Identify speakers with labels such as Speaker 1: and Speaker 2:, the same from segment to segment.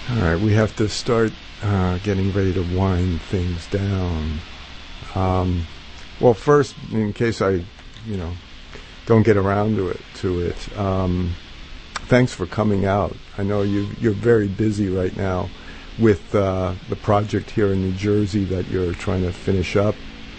Speaker 1: All right, we have to start getting ready to wind things down. Well, first, in case I, don't get around to it, thanks for coming out. I know you're very busy right now with the project here in New Jersey that you're trying to finish up.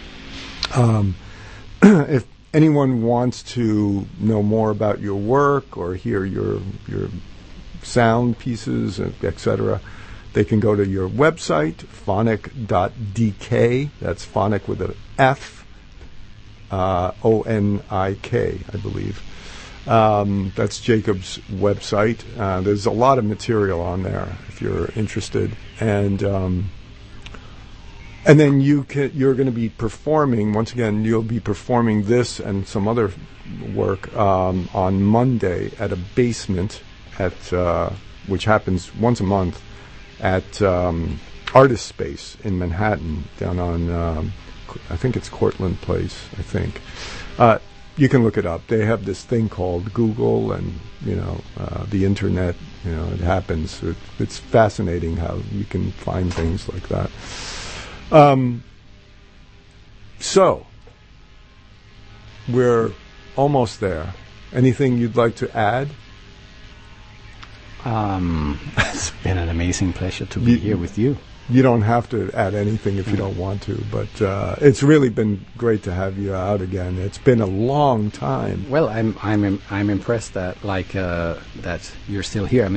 Speaker 1: If anyone wants to know more about your work or hear your sound pieces, etc., they can go to your website, phonic.dk. That's phonic with an F, O-N-I-K, I believe. That's Jacob's website. There's a lot of material on there if you're interested. And then you're going to be performing, once again, you'll be performing this and some other work on Monday at a basement which happens once a month at Artist Space in Manhattan, down on, I think it's Cortlandt Place, I think. You can look it up. They have this thing called Google and, the Internet. It happens. It's fascinating how you can find things like that. So, we're almost there. Anything you'd like to add?
Speaker 2: It's been an amazing pleasure to be here with you.
Speaker 1: You don't have to add anything if you don't want to, but it's really been great to have you out again. It's been a long time.
Speaker 2: Well, I'm impressed that that you're still here. I mean,